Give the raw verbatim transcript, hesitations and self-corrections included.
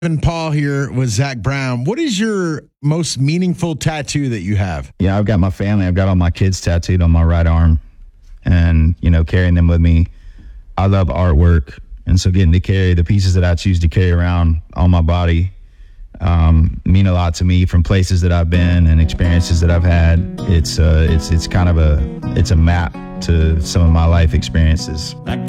And Paul here with Zach Brown. What is your most meaningful tattoo that you have? Yeah, I've got my family. I've got all my kids tattooed on my right arm, and, you know, carrying them with me. I love artwork, and so getting to carry the pieces that I choose to carry around on my body um, mean a lot to me, from places that I've been and experiences that I've had. It's uh, it's it's kind of a it's a map to some of my life experiences.